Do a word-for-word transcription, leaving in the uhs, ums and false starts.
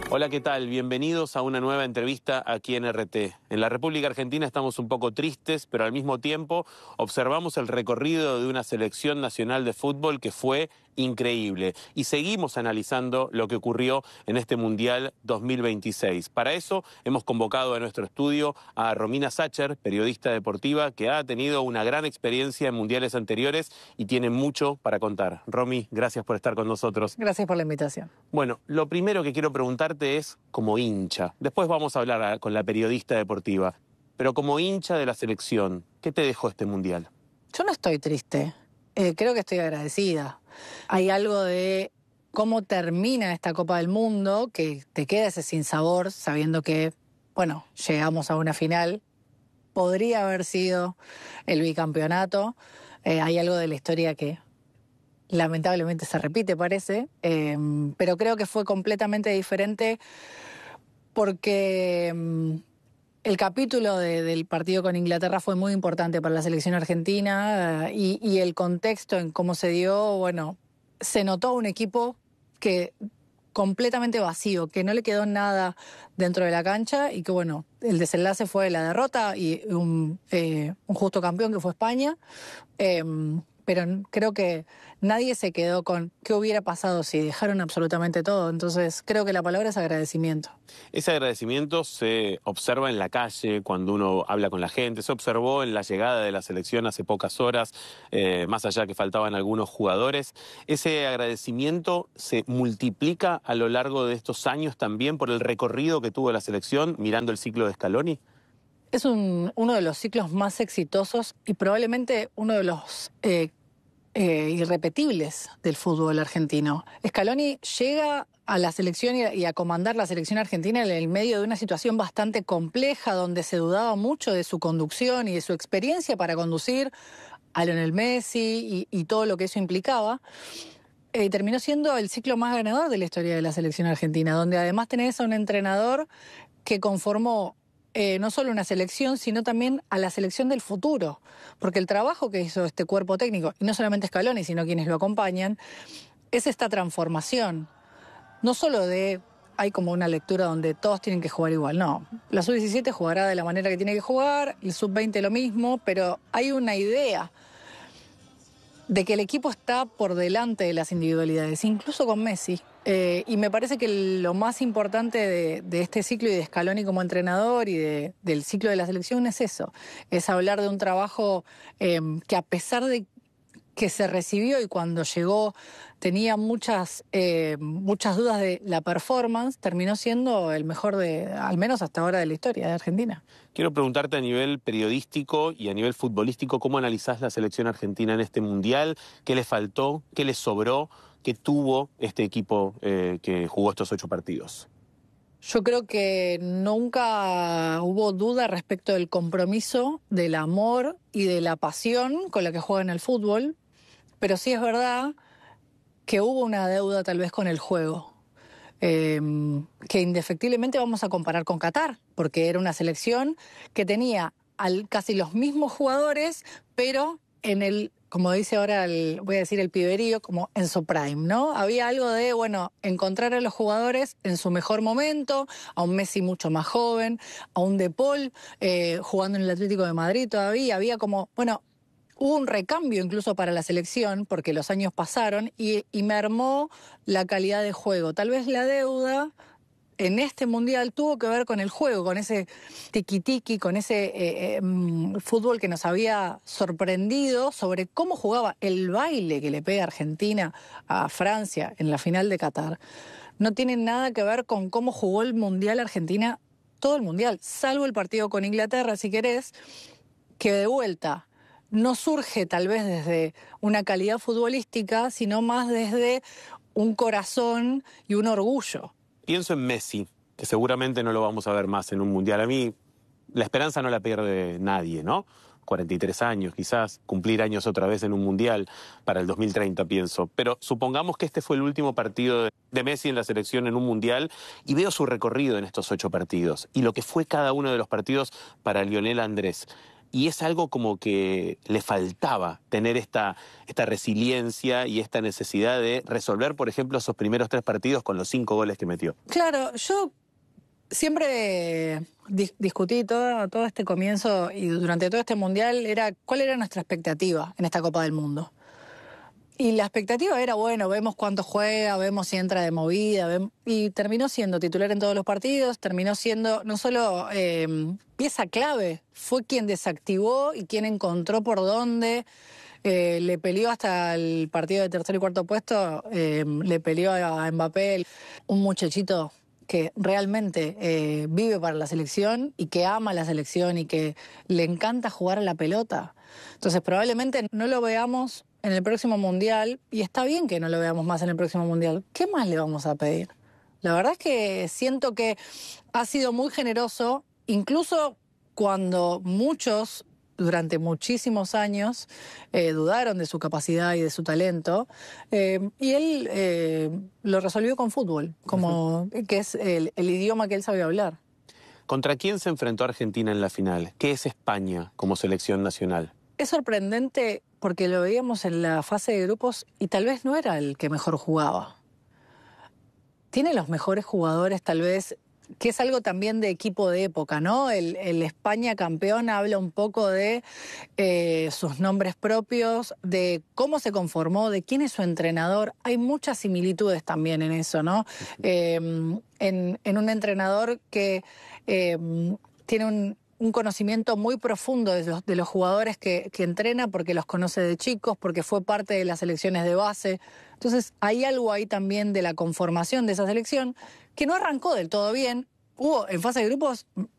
Hola, ¿qué tal? Bienvenidos a una nueva entrevista aquí en R T. En la República Argentina estamos un poco tristes, pero al mismo tiempo observamos el recorrido de una selección nacional de fútbol que fue increíble. Y seguimos analizando lo que ocurrió en este Mundial dos mil veintiséis. Para eso hemos convocado a nuestro estudio a Romina Sacher, periodista deportiva, que ha tenido una gran experiencia en mundiales anteriores y tiene mucho para contar. Romy, gracias por estar con nosotros. Gracias por la invitación. Bueno, lo primero que quiero preguntarte es como hincha. Después vamos a hablar a, con la periodista deportiva. Pero como hincha de la selección, ¿qué te dejó este Mundial? Yo no estoy triste. Eh, creo que estoy agradecida. Hay algo de cómo termina esta Copa del Mundo que te queda ese sinsabor sabiendo que, bueno, llegamos a una final. Podría haber sido el bicampeonato. Eh, hay algo de la historia que lamentablemente se repite, parece, eh, pero creo que fue completamente diferente porque um, el capítulo de, del partido con Inglaterra fue muy importante para la selección argentina uh, y, y el contexto en cómo se dio, bueno, se notó un equipo que completamente vacío, que no le quedó nada dentro de la cancha y que, bueno, el desenlace fue la derrota y un, eh, un justo campeón que fue España. Eh, pero creo que nadie se quedó con qué hubiera pasado si dejaron absolutamente todo. Entonces creo que la palabra es agradecimiento. Ese agradecimiento se observa en la calle, cuando uno habla con la gente, se observó en la llegada de la selección hace pocas horas, eh, más allá que faltaban algunos jugadores. Ese agradecimiento se multiplica a lo largo de estos años también por el recorrido que tuvo la selección mirando el ciclo de Scaloni. Es un, uno de los ciclos más exitosos y probablemente uno de los eh, eh, irrepetibles del fútbol argentino. Scaloni llega a la selección y a, y a comandar la selección argentina en el medio de una situación bastante compleja donde se dudaba mucho de su conducción y de su experiencia para conducir a Lionel Messi y, y todo lo que eso implicaba. Eh, terminó siendo el ciclo más ganador de la historia de la selección argentina, donde además tenés a un entrenador que conformó Eh, no solo una selección, sino también a la selección del futuro, porque el trabajo que hizo este cuerpo técnico, y no solamente Scaloni, sino quienes lo acompañan, es esta transformación, no solo de, hay como una lectura donde todos tienen que jugar igual, no, la sub diecisiete jugará de la manera que tiene que jugar, el sub veinte lo mismo, pero hay una idea de que el equipo está por delante de las individualidades, incluso con Messi. Eh, y me parece que lo más importante de, de este ciclo y de Scaloni como entrenador y de, del ciclo de la selección es eso, es hablar de un trabajo eh, que a pesar de que se recibió y cuando llegó tenía muchas, eh, muchas dudas de la performance, terminó siendo el mejor de, al menos hasta ahora, de la historia de Argentina. Quiero preguntarte a nivel periodístico y a nivel futbolístico, ¿cómo analizás la selección argentina en este Mundial? ¿Qué le faltó? ¿Qué le sobró? ¿Qué tuvo este equipo eh, que jugó estos ocho partidos? Yo creo que nunca hubo duda respecto del compromiso, del amor y de la pasión con la que juegan el fútbol, pero sí es verdad que hubo una deuda tal vez con el juego, eh, que indefectiblemente vamos a comparar con Qatar, porque era una selección que tenía al, casi los mismos jugadores, pero en el, como dice ahora, el, voy a decir el piberío, como en su prime, ¿no? Había algo de, bueno, encontrar a los jugadores en su mejor momento, a un Messi mucho más joven, a un De Paul eh, jugando en el Atlético de Madrid todavía, había como, bueno, hubo un recambio incluso para la selección, porque los años pasaron y, y mermó la calidad de juego. Tal vez la deuda en este Mundial tuvo que ver con el juego, con ese tiki-tiki, con ese eh, eh, fútbol que nos había sorprendido sobre cómo jugaba el baile que le pega Argentina a Francia en la final de Qatar. No tiene nada que ver con cómo jugó el Mundial Argentina, todo el Mundial, salvo el partido con Inglaterra, si querés, que de vuelta no surge tal vez desde una calidad futbolística, sino más desde un corazón y un orgullo. Pienso en Messi, que seguramente no lo vamos a ver más en un Mundial. A mí la esperanza no la pierde nadie, ¿no? cuarenta y tres años, quizás, cumplir años otra vez en un Mundial para el dos mil treinta, pienso. Pero supongamos que este fue el último partido de Messi en la selección en un Mundial y veo su recorrido en estos ocho partidos y lo que fue cada uno de los partidos para Lionel Andrés. y es algo como que le faltaba tener esta, esta resiliencia y esta necesidad de resolver, por ejemplo, esos primeros tres partidos con los cinco goles que metió. Claro, yo siempre dis discutí todo, todo este comienzo y durante todo este Mundial era cuál era nuestra expectativa en esta Copa del Mundo. Y la expectativa era, bueno, vemos cuánto juega, vemos si entra de movida, vemos, y terminó siendo titular en todos los partidos, terminó siendo no solo eh, pieza clave, fue quien desactivó y quien encontró por dónde, eh, le peleó hasta el partido de tercer y cuarto puesto, eh, le peleó a Mbappé, un muchachito que realmente eh, vive para la selección y que ama la selección y que le encanta jugar a la pelota. Entonces probablemente no lo veamos en el próximo Mundial, y está bien que no lo veamos más en el próximo Mundial. ¿Qué más le vamos a pedir? La verdad es que siento que ha sido muy generoso, incluso cuando muchos, durante muchísimos años, eh, dudaron de su capacidad y de su talento, eh, y él eh, lo resolvió con fútbol, como, uh-huh. que es el, el idioma que él sabe hablar. ¿Contra quién se enfrentó Argentina en la final? ¿Qué es España como selección nacional? Es sorprendente porque lo veíamos en la fase de grupos y tal vez no era el que mejor jugaba. Tiene los mejores jugadores tal vez, que es algo también de equipo de época, ¿no? El, el España campeón habla un poco de eh, sus nombres propios, de cómo se conformó, de quién es su entrenador. Hay muchas similitudes también en eso, ¿no? Eh, en, en un entrenador que eh, tiene un... un conocimiento muy profundo de los, de los jugadores que, que entrena porque los conoce de chicos, porque fue parte de las selecciones de base. Entonces hay algo ahí también de la conformación de esa selección que no arrancó del todo bien. Hubo en fase de grupos